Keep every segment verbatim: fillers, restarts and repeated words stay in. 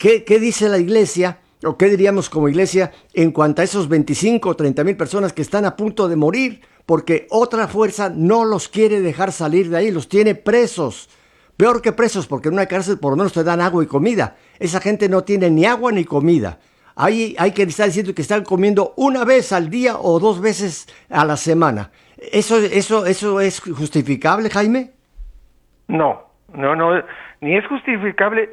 ¿qué, qué dice la iglesia? ¿O qué diríamos como iglesia en cuanto a esos veinticinco o treinta mil personas que están a punto de morir porque otra fuerza no los quiere dejar salir de ahí, los tiene presos? Peor que presos, porque en una cárcel por lo menos te dan agua y comida. Esa gente no tiene ni agua ni comida. Hay, hay que estar diciendo que están comiendo una vez al día o dos veces a la semana. ¿Eso, eso, eso es justificable, Jaime? No, no, no, ni es justificable,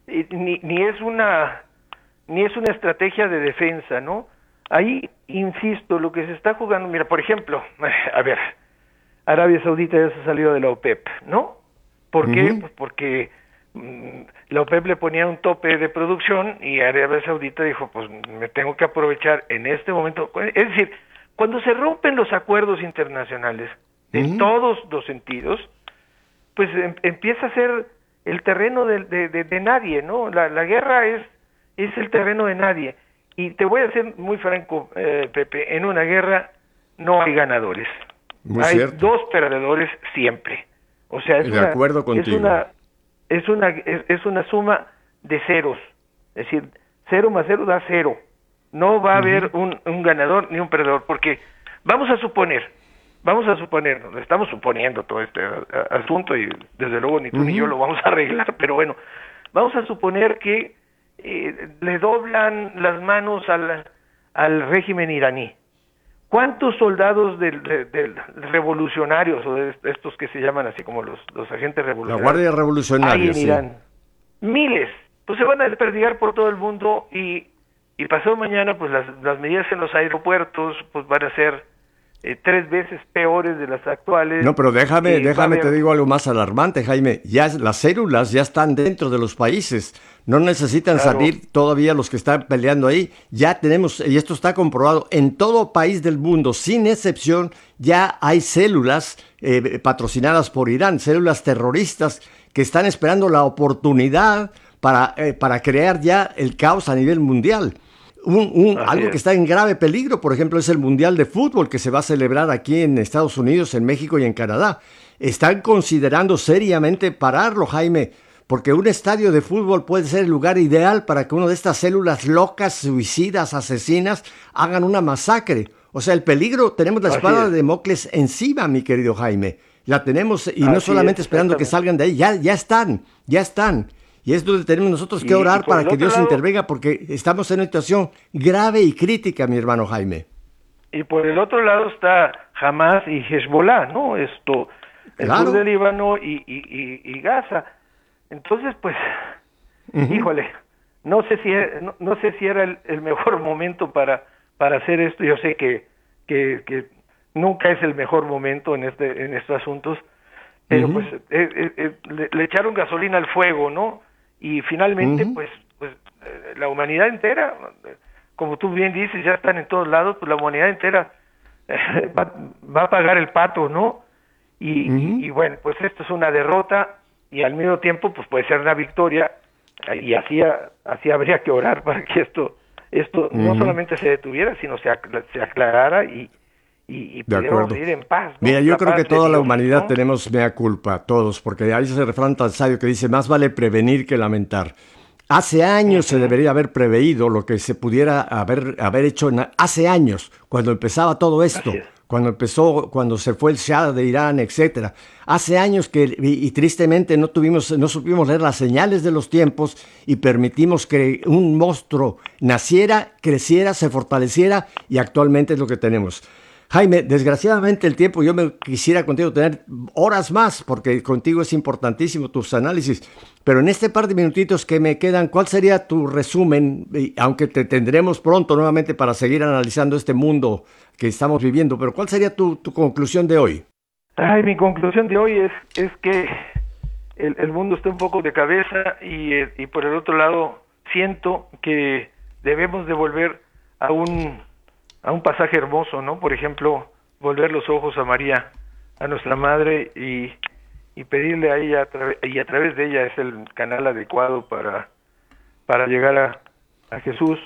ni, ni es una... ni es una estrategia de defensa, ¿no? Ahí, insisto, lo que se está jugando, mira, por ejemplo, a ver, Arabia Saudita ya se salió de la OPEP, ¿no? ¿Por qué? Uh-huh. Pues porque mmm, la OPEP le ponía un tope de producción y Arabia Saudita dijo, pues me tengo que aprovechar en este momento. Es decir, cuando se rompen los acuerdos internacionales, uh-huh, en todos los sentidos, pues em, empieza a ser el terreno de, de, de, de nadie, ¿no? La, la guerra es es el terreno de nadie. Y te voy a ser muy franco, eh, Pepe, en una guerra no hay ganadores. Muy hay cierto. Dos perdedores siempre. O sea, es de una, acuerdo contigo. Es una, es una, es, es una suma de ceros. Es decir, cero más cero da cero. No va a uh-huh. haber un, un ganador ni un perdedor, porque vamos a suponer, vamos a suponer, estamos suponiendo todo este asunto y desde luego ni tú uh-huh. ni yo lo vamos a arreglar, pero bueno, vamos a suponer que Eh, le doblan las manos al, al régimen iraní. ¿Cuántos soldados del, del, del revolucionarios, o de estos que se llaman así como los, los agentes revolucionarios, la Guardia Revolucionaria, hay en sí. Irán? Miles. Pues se van a desperdigar por todo el mundo y, y pasado mañana pues las, las medidas en los aeropuertos pues van a ser Eh, tres veces peores de las actuales. No, pero déjame, eh, déjame haber... te digo algo más alarmante, Jaime. Ya las células ya están dentro de los países. No necesitan claro. salir todavía los que están peleando ahí. Ya tenemos, y esto está comprobado, en todo país del mundo, sin excepción, ya hay células eh, patrocinadas por Irán, células terroristas que están esperando la oportunidad para, eh, para crear ya el caos a nivel mundial. Un, un, algo es. que está en grave peligro, por ejemplo, es el Mundial de Fútbol que se va a celebrar aquí en Estados Unidos, en México y en Canadá. Están considerando seriamente pararlo, Jaime, porque un estadio de fútbol puede ser el lugar ideal para que una de estas células locas, suicidas, asesinas, hagan una masacre. O sea, el peligro, tenemos la espada de Damocles encima, mi querido Jaime. La tenemos, y Así no solamente es, esperando que salgan de ahí, ya, ya están, ya están. Y es donde tenemos nosotros que orar para que Dios lado, intervenga, porque estamos en una situación grave y crítica, mi hermano Jaime. Y por el otro lado está Hamas y Hezbollah, ¿no? Esto, el claro. sur del Líbano y, y, y, y Gaza. Entonces, pues, uh-huh. híjole, no sé si no, no sé si era el, el mejor momento para para hacer esto. Yo sé que que, que nunca es el mejor momento en este en estos asuntos, pero uh-huh. pues eh, eh, eh, le, le echaron gasolina al fuego, ¿no? Y finalmente, uh-huh. pues, pues eh, la humanidad entera, como tú bien dices, ya están en todos lados, pues la humanidad entera eh, va, va a pagar el pato, ¿no? Y, uh-huh. y, y bueno, pues esto es una derrota y al mismo tiempo, pues puede ser una victoria, y así, así habría que orar para que esto, esto uh-huh. no solamente se detuviera, sino se, se aclarara y y, y pudiéramos vivir en paz, ¿no? Mira, yo la creo que toda Dios, la humanidad ¿no? tenemos mea culpa, todos, porque hay ese refrán tan sabio que dice, más vale prevenir que lamentar. Hace años uh-huh. se debería haber preveído lo que se pudiera haber, haber hecho en, hace años, cuando empezaba todo esto, cuando empezó, cuando se fue el Shah de Irán, etcétera. Hace años que, y, y tristemente no tuvimos, no supimos leer las señales de los tiempos y permitimos que un monstruo naciera, creciera, se fortaleciera, y actualmente es lo que tenemos. Jaime, desgraciadamente el tiempo, yo me quisiera contigo tener horas más, porque contigo es importantísimo tus análisis, pero en este par de minutitos que me quedan, ¿cuál sería tu resumen? Aunque te tendremos pronto nuevamente para seguir analizando este mundo que estamos viviendo, pero ¿cuál sería tu, tu conclusión de hoy? Ay, mi conclusión de hoy es, es que el, el mundo está un poco de cabeza y, y por el otro lado siento que debemos de volver a un... a un pasaje hermoso, ¿no? Por ejemplo, volver los ojos a María, a nuestra madre, y, y pedirle a ella, a tra- y a través de ella es el canal adecuado para, para llegar a, a Jesús,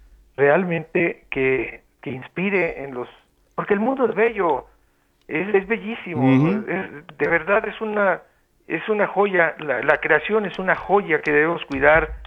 realmente que, que inspire en los... Porque el mundo es bello, es, es bellísimo, uh-huh. es, de verdad es una, es una joya, la, la creación es una joya que debemos cuidar